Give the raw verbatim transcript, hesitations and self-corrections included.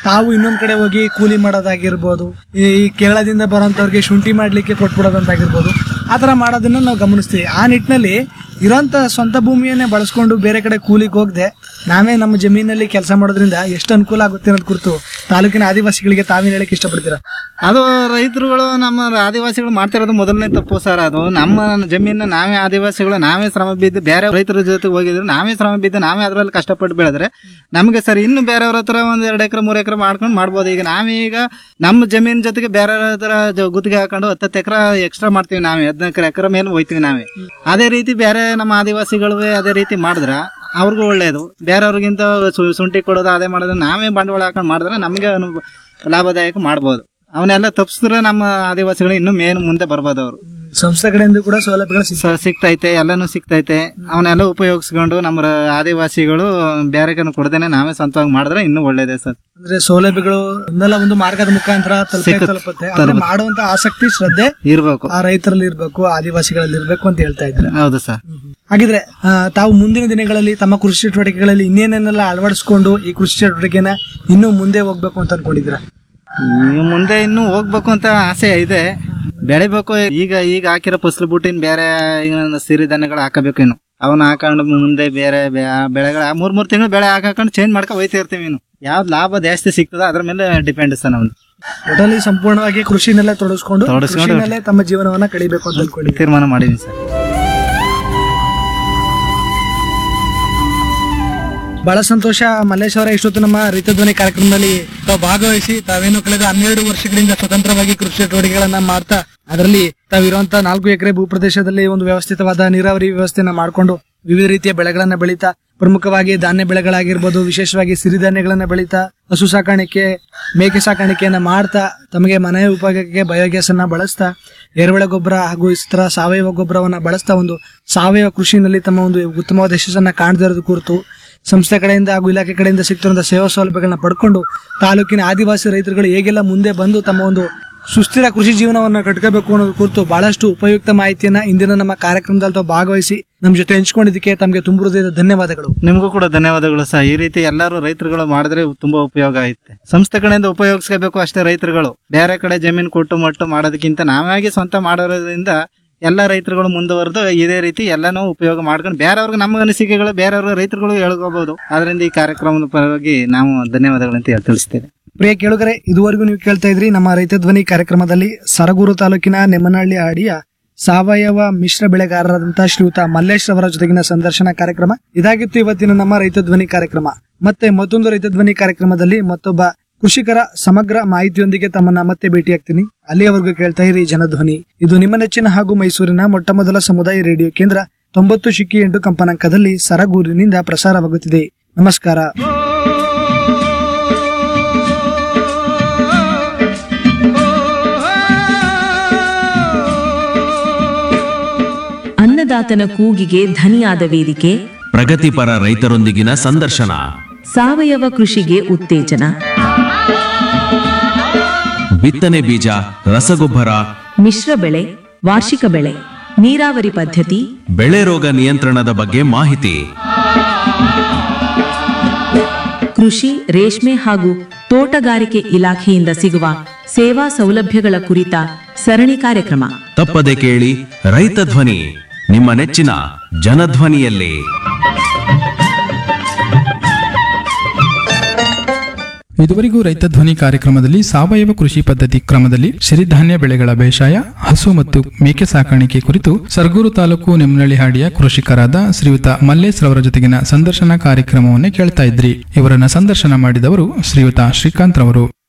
ತಾವು ಇನ್ನೊಂದ್ ಕಡೆ ಹೋಗಿ ಕೂಲಿ ಮಾಡೋದಾಗಿರ್ಬೋದು, ಈ ಕೇರಳದಿಂದ ಬರೋಂಥವ್ರಿಗೆ ಶುಂಠಿ ಮಾಡ್ಲಿಕ್ಕೆ ಕೊಟ್ಬಿಡೋದಂತಾಗಿರ್ಬೋದು, ಆ ತರ ಮಾಡೋದನ್ನ ನಾವು ಗಮನಿಸ್ತೀವಿ. ಆ ನಿಟ್ಟಿನಲ್ಲಿ ಇರೋಂಥ ಸ್ವಂತ ಭೂಮಿಯನ್ನೇ ಬಳಸ್ಕೊಂಡು ಬೇರೆ ಕಡೆ ಕೂಲಿಗೆ ಹೋಗದೆ ನಾವೇ ನಮ್ಮ ಜಮೀನಲ್ಲಿ ಕೆಲಸ ಮಾಡೋದ್ರಿಂದ ಎಷ್ಟು ಅನುಕೂಲ ಆಗುತ್ತೆ ಅನ್ನೋದು ಕುರಿತು ತಾಲೂಕಿನ ಆದಿವಾಸಿಗಳಿಗೆ ತಾವೇನು ಹೇಳಕ್ ಇಷ್ಟಪಡ್ತೀರಾ? ಅದು ರೈತರುಗಳು ನಮ್ಮ ಆದಿವಾಸಿಗಳು ಮಾಡ್ತಿರೋದು ಮೊದಲನೇ ತಪ್ಪು ಸರ್. ಅದು ನಮ್ಮ ಜಮೀನ ನಾವೇ ಆದಿವಾಸಿಗಳು ನಾವೇ ಶ್ರಮ ಬಿದ್ದು ಬೇರೆ ರೈತರ ಜೊತೆ ಹೋಗಿದ್ರು ನಾವೇ ಶ್ರಮ ಬಿದ್ದು ನಾವೇ ಅದ್ರಲ್ಲಿ ಕಷ್ಟಪಟ್ಟು ಬೆಳೆದ್ರೆ ನಮಗೆ ಸರ್ ಇನ್ನು ಬೇರೆಯವ್ರ ಹತ್ರ ಒಂದ್ ಎರಡು ಎಕರೆ ಮೂರ್ ಎಕರೆ ಮಾಡ್ಕೊಂಡು ಮಾಡ್ಬೋದು. ಈಗ ನಾವೀಗ ನಮ್ಮ ಜಮೀನ್ ಜೊತೆಗೆ ಬೇರೆ ಹತ್ರ ಗುತ್ತಿಗೆ ಹಾಕೊಂಡು ಹತ್ತತ್ತು ಎಕರೆ ಎಕ್ಸ್ಟ್ರಾ ಮಾಡ್ತೀವಿ, ನಾವೇ ಹದಿನಾಲ್ಕು ಎಕರೆ ಮೇಲೆ ಹೋಯ್ತೀವಿ ನಾವೇ. ಅದೇ ರೀತಿ ಬೇರೆ ನಮ್ಮ ಆದಿವಾಸಿಗಳು ಅದೇ ರೀತಿ ಮಾಡಿದ್ರ ಅವ್ರಿಗೂ ಒಳ್ಳೇದು. ಬೇರೆಯವ್ರಿಗಿಂತ ಶುಂಠಿ ಕೊಡೋದು ಅದೇ ಮಾಡೋದು ನಾವೇ ಬಂಡವಾಳ ಹಾಕೊಂಡು ಮಾಡಿದ್ರೆ ನಮಗೆ ಲಾಭದಾಯಕ ಮಾಡ್ಬೋದು. ಅವನ್ನೆಲ್ಲ ತಪ್ಪಿಸಿದ್ರೆ ನಮ್ಮ ಆದಿವಾಸಿಗಳು ಇನ್ನೂ ಮೇನ್ ಮುಂದೆ ಬರ್ಬೋದು. ಅವರು ಸಂಸ್ಥೆ ಕಡೆಯಿಂದ ಕೂಡ ಸೌಲಭ್ಯಗಳು ಸಿಗ್ತೈತೆ, ಎಲ್ಲಾನು ಸಿಗ್ತೈತೆ. ಅವನ್ನೆಲ್ಲ ಉಪಯೋಗಿಸ್ಕೊಂಡು ನಮ್ಮ ಆದಿವಾಸಿಗಳು ಬೇರೆ ಕಡೆ ಕೊಡದೇನೆ ನಾವೇ ಸ್ವಂತವಾಗಿ ಮಾಡಿದ್ರೆ ಇನ್ನೂ ಒಳ್ಳೇದೇ ಸರ್. ಅಂದ್ರೆ ಸೌಲಭ್ಯಗಳು ಒಂದಲ್ಲ ಒಂದು ಮಾರ್ಗದ ಮುಖಾಂತರ ತಲುಪುತ್ತೆ. ಮಾಡುವಂತ ಆಸಕ್ತಿ ಶ್ರದ್ಧೆ ಇರ್ಬೇಕು, ಆ ರೈತರಲ್ಲಿ ಇರ್ಬೇಕು, ಆದಿವಾಸಿಗಳಲ್ಲಿ ಇರ್ಬೇಕು ಅಂತ ಹೇಳ್ತಾ ಇದ್ದಾರೆ. ಹೌದು ಸರ್. ಹಾಗಿದ್ರೆ ತಾವು ಮುಂದಿನ ದಿನಗಳಲ್ಲಿ ತಮ್ಮ ಕೃಷಿ ಚಟುವಟಿಕೆಗಳಲ್ಲಿ ಇನ್ನೇನೆಲ್ಲ ಅಳವಡಿಸ್ಕೊಂಡು ಈ ಕೃಷಿ ಚಟುವಟಿಕೆನ ಇನ್ನೂ ಮುಂದೆ ಹೋಗ್ಬೇಕು ಅಂತ ಅನ್ಕೊಂಡಿದ್ರ? ಮುಂದೆ ಇನ್ನೂ ಹೋಗ್ಬೇಕು ಅಂತ ಆಸೆ ಇದೆ, ಬೆಳಿಬೇಕು. ಈಗ ಈಗ ಹಾಕಿರೋ ಫಸಲು ಬಿಟ್ಟಿನ ಬೇರೆ ಸಿರಿಧಾನ್ಯಗಳು ಹಾಕಬೇಕು. ಇನ್ನು ಅವನ್ನ ಹಾಕೊಂಡು ಮುಂದೆ ಬೇರೆ ಬೆಳೆಗಳ ಮೂರ್ ಮೂರ್ ತಿಂಗಳು ಬೆಳೆ ಹಾಕೊಂಡು ಚೇಂಜ್ ಮಾಡ್ಕೊ ಹೋಯ್ತಾ ಇರ್ತೀವಿ. ಇನ್ನು ಯಾವ್ದು ಲಾಭ ಜಾಸ್ತಿ ಸಿಗ್ತದ ಅದ್ರ ಮೇಲೆ ಡಿಪೆಂಡ್ ಸರ್. ನಮ್ದು ಒಟ್ಟಲ್ಲಿ ಸಂಪೂರ್ಣವಾಗಿ ಕೃಷಿನಲ್ಲೇ ತೊಡಗಿಸ್ಕೊಂಡು ಕೃಷಿನಲ್ಲೇ ತಮ್ಮ ಜೀವನವನ್ನ ಕಳಿಬೇಕು ಅಂತ ಅನ್ಕೊಂಡು ತೀರ್ಮಾನ ಮಾಡಿದೀನಿ ಸರ್. ಬಹಳ ಸಂತೋಷ ಮಲ್ಲೇಶ್ ಅವರ, ಇಷ್ಟೊತ್ತು ನಮ್ಮ ರೈತ ಧ್ವನಿ ಕಾರ್ಯಕ್ರಮದಲ್ಲಿ ತಾವು ಭಾಗವಹಿಸಿ ತಾವೇನು ಕಳೆದ ಹನ್ನೆರಡು ವರ್ಷಗಳಿಂದ ಸ್ವತಂತ್ರವಾಗಿ ಕೃಷಿ ಚಟುವಟಿಕೆಗಳನ್ನ ಮಾಡ್ತಾ ಅದರಲ್ಲಿ ತಾವಿರುವಂತಹ ನಾಲ್ಕು ಎಕರೆ ಭೂ ಪ್ರದೇಶದಲ್ಲಿ ಒಂದು ವ್ಯವಸ್ಥಿತವಾದ ನೀರಾವರಿ ವ್ಯವಸ್ಥೆಯನ್ನ ಮಾಡಿಕೊಂಡು ವಿವಿಧ ರೀತಿಯ ಬೆಳೆಗಳನ್ನ ಬೆಳೀತಾ, ಪ್ರಮುಖವಾಗಿ ಧಾನ್ಯ ಬೆಳೆಗಳಾಗಿರ್ಬೋದು, ವಿಶೇಷವಾಗಿ ಸಿರಿಧಾನ್ಯಗಳನ್ನ ಬೆಳೀತಾ, ಹಸು ಸಾಕಾಣಿಕೆ, ಮೇಕೆ ಸಾಕಾಣಿಕೆಯನ್ನ ಮಾಡ್ತಾ ತಮಗೆ ಮನೆಯ ಉಪಯೋಗಕ್ಕೆ ಬಯೋಗ್ಯಾಸ್ ಅನ್ನ ಬಳಸ್ತಾ, ಎರೆಹುಳ ಗೊಬ್ಬರ ಹಾಗೂ ಇತರ ಸಾವಯವ ಗೊಬ್ಬರವನ್ನ ಬಳಸ್ತಾ ಒಂದು ಸಾವಯವ ಕೃಷಿನಲ್ಲಿ ತಮ್ಮ ಒಂದು ಉತ್ತಮವಾದ ಯಶಸ್ಸನ್ನ ಕಾಣ್ದಿರೋದು ಕುರಿತು ಸಂಸ್ಥೆ ಕಡೆಯಿಂದ ಹಾಗೂ ಇಲಾಖೆ ಕಡೆಯಿಂದ ಸಿಗ್ತಿರುವಂತಹ ಸೇವಾ ಸೌಲಭ್ಯಗಳನ್ನ ಪಡ್ಕೊಂಡು ತಾಲೂಕಿನ ಆದಿವಾಸಿ ರೈತರುಗಳು ಹೇಗೆಲ್ಲ ಮುಂದೆ ಬಂದು ತಮ್ಮ ಒಂದು ಸುಸ್ಥಿರ ಕೃಷಿ ಜೀವನವನ್ನ ಕಟ್ಕೋಬೇಕು ಅನ್ನೋದು ಕುರಿತು ಬಹಳಷ್ಟು ಉಪಯುಕ್ತ ಮಾಹಿತಿಯನ್ನ ಇಂದಿನ ನಮ್ಮ ಕಾರ್ಯಕ್ರಮದಲ್ಲಿ ತಾವು ಭಾಗವಹಿಸಿ ನಮ್ ಜೊತೆ ಹಂಚ್ಕೊಂಡಿದ್ದಕ್ಕೆ ತಮಗೆ ತುಂಬ ಹೃದಯದ ಧನ್ಯವಾದಗಳು. ನಿಮಗೂ ಕೂಡ ಧನ್ಯವಾದಗಳು ಸರ್. ಈ ರೀತಿ ಎಲ್ಲರೂ ರೈತರುಗಳು ಮಾಡಿದ್ರೆ ತುಂಬಾ ಉಪಯೋಗ ಐತೆ. ಸಂಸ್ಥೆ ಕಡೆಯಿಂದ ಉಪಯೋಗಿಸ್ಕೋಬೇಕು ಅಷ್ಟೇ. ರೈತರುಗಳು ಬೇರೆ ಕಡೆ ಜಮೀನು ಕೊಟ್ಟು ಮಟ್ಟು ಮಾಡೋದಕ್ಕಿಂತ ನಾವಾಗಿ ಸ್ವಂತ ಮಾಡೋದ್ರಿಂದ ಎಲ್ಲಾ ರೈತರುಗಳು ಮುಂದುವರೆದು ಇದೇ ರೀತಿ ಎಲ್ಲಾನು ಉಪಯೋಗ ಮಾಡ್ಕೊಂಡು ಬೇರೆಯವ್ರಿಗೆ ನಮ್ಮ ಅನಿಸಿಕೆಗಳು ಬೇರೆಯವ್ರ ರೈತರುಗಳು ಹೇಳ್ಕೋಬಹುದು. ಅದರಿಂದ ಈ ಕಾರ್ಯಕ್ರಮದ ಪರವಾಗಿ ನಾವು ಧನ್ಯವಾದಗಳಂತ ತಿಳಿಸ್ತೇವೆ. ಪ್ರಿಯ ಕೇಳುಗರೆ, ಇದುವರೆಗೂ ನೀವು ಕೇಳ್ತಾ ಇದ್ರಿ ನಮ್ಮ ರೈತ ಧ್ವನಿ ಕಾರ್ಯಕ್ರಮದಲ್ಲಿ ಸರಗೂರು ತಾಲೂಕಿನ ನೆಮ್ಮನಹಳ್ಳಿ ಹಾಡಿಯ ಸಾವಯವ ಮಿಶ್ರ ಬೆಳೆಗಾರರಾದಂತಹ ಶ್ರೀಯುತ ಮಲ್ಲೇಶ್ ಅವರ ಜೊತೆಗಿನ ಸಂದರ್ಶನ ಕಾರ್ಯಕ್ರಮ ಇದಾಗಿತ್ತು ಇವತ್ತಿನ ನಮ್ಮ ರೈತ ಧ್ವನಿ ಕಾರ್ಯಕ್ರಮ. ಮತ್ತೆ ಮತ್ತೊಂದು ರೈತ ಧ್ವನಿ ಕಾರ್ಯಕ್ರಮದಲ್ಲಿ ಮತ್ತೊಬ್ಬ ಕೃಷಿಕರ ಸಮಗ್ರ ಮಾಹಿತಿಯೊಂದಿಗೆ ತಮ್ಮನ್ನ ಮತ್ತೆ ಭೇಟಿಯಾಗ್ತೀನಿ. ಅಲ್ಲಿಯವರೆಗೂ ಕೇಳ್ತಾ ಇರಿ ಜನಧ್ವನಿ. ಇದು ನಿಮ್ಮ ನೆಚ್ಚಿನ ಹಾಗೂ ಮೈಸೂರಿನ ಮೊಟ್ಟ ಮೊದಲ ಸಮುದಾಯ ರೇಡಿಯೋ ಕೇಂದ್ರ ತೊಂಬತ್ತು ಶಿಕ್ಕಿ ಎಂಟು ಕಂಪನಾಂಕದಲ್ಲಿ ಸರಗೂರಿನಿಂದ ಪ್ರಸಾರವಾಗುತ್ತಿದೆ. ನಮಸ್ಕಾರ. ಅನ್ನದಾತನ ಕೂಗಿಗೆ ಧನಿಯಾದ ವೇದಿಕೆ, ಪ್ರಗತಿಪರ ರೈತರೊಂದಿಗಿನ ಸಂದರ್ಶನ, ಸಾವಯವ ಕೃಷಿಗೆ ಉತ್ತೇಜನ, ಬಿತ್ತನೆ ಬೀಜ, ರಸಗೊಬ್ಬರ, ಮಿಶ್ರ ಬೆಳೆ, ವಾರ್ಷಿಕ ಬೆಳೆ, ನೀರಾವರಿ ಪದ್ಧತಿ, ಬೆಳೆ ರೋಗ ನಿಯಂತ್ರಣದ ಬಗ್ಗೆ ಮಾಹಿತಿ, ಕೃಷಿ, ರೇಷ್ಮೆ ಹಾಗೂ ತೋಟಗಾರಿಕೆ ಇಲಾಖೆಯಿಂದ ಸಿಗುವ ಸೇವಾ ಸೌಲಭ್ಯಗಳ ಕುರಿತ ಸರಣಿ ಕಾರ್ಯಕ್ರಮ. ತಪ್ಪದೆ ಕೇಳಿ ರೈತ ಧ್ವನಿ, ನಿಮ್ಮ ನೆಚ್ಚಿನ ಜನಧ್ವನಿಯಲ್ಲಿ. ಇದುವರೆಗೂ ರೈತ ಧ್ವನಿ ಕಾರ್ಯಕ್ರಮದಲ್ಲಿ ಸಾವಯವ ಕೃಷಿ ಪದ್ಧತಿ ಕ್ರಮದಲ್ಲಿ ಸಿರಿಧಾನ್ಯ ಬೆಳೆಗಳ ಬೇಸಾಯ, ಹಸು ಮತ್ತು ಮೇಕೆ ಸಾಕಾಣಿಕೆ ಕುರಿತು ಸರಗೂರು ತಾಲೂಕು ನೆಮ್ಮನಹಳ್ಳಿ ಹಾಡಿಯ ಕೃಷಿಕರಾದ ಶ್ರೀಯುತ ಮಲ್ಲೇಶ್ ರವರ ಜೊತೆಗಿನ ಸಂದರ್ಶನ ಕಾರ್ಯಕ್ರಮವನ್ನೇ ಕೇಳ್ತಾ ಇದ್ರಿ. ಇವರನ್ನ ಸಂದರ್ಶನ ಮಾಡಿದವರು ಶ್ರೀಯುತ ಶ್ರೀಕಾಂತ್ ರವರು.